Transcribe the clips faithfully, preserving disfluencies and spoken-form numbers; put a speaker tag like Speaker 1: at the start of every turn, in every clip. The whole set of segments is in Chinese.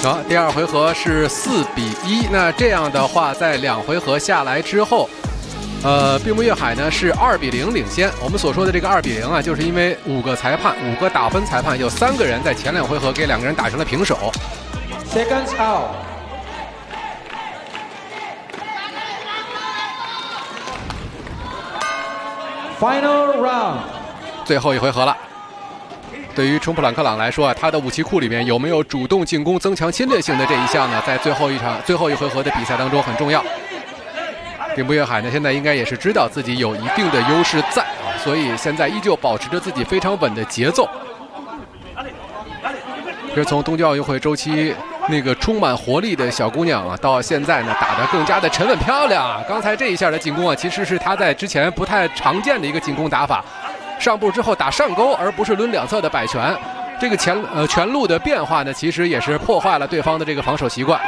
Speaker 1: 好，第二回合是四比一。那这样的话，在两回合下来之后，呃，并木岳海呢是二比零领先。我们所说的这个二比零啊，就是因为五个裁判，五个打分裁判，有三个人在前两回合给两个人打成了平手。
Speaker 2: Seconds out. Final round.
Speaker 1: 最后一回合了。对于冲普朗克朗来说啊，他的武器库里面有没有主动进攻、增强侵略性的这一项呢？在最后一场、最后一回合的比赛当中很重要。并木岳海呢，现在应该也是知道自己有一定的优势在啊，所以现在依旧保持着自己非常稳的节奏。这从东京奥运会周期那个充满活力的小姑娘啊，到现在呢打得更加的沉稳漂亮。刚才这一下的进攻啊，其实是她在之前不太常见的一个进攻打法。上步之后打上勾，而不是抡两侧的摆拳，这个前呃拳路的变化呢，其实也是破坏了对方的这个防守习惯。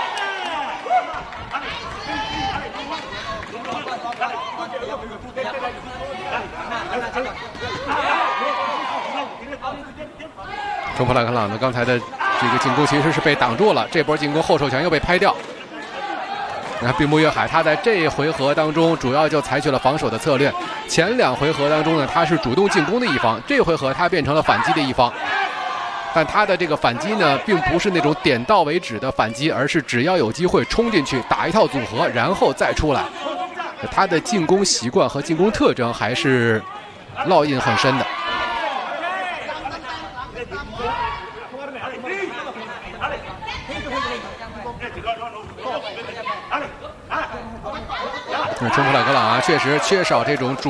Speaker 1: 冲普朗克朗呢，刚才的这个进攻其实是被挡住了，这波进攻后手拳又被拍掉。你看并木岳海，他在这一回合当中主要就采取了防守的策略。前两回合当中呢，他是主动进攻的一方，这回合他变成了反击的一方。但他的这个反击呢，并不是那种点到为止的反击，而是只要有机会冲进去打一套组合，然后再出来。他的进攻习惯和进攻特征还是烙印很深的。冲普朗克朗啊，确实缺少这种主